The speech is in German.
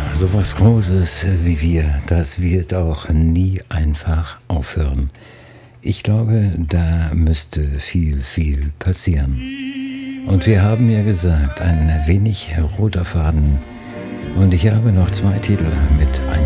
Sowas Großes wie wir, das wird auch nie einfach aufhören. Ich glaube, da müsste viel passieren. Und wir haben ja gesagt, ein wenig roter Faden. Und ich habe noch 2 Titel mit einem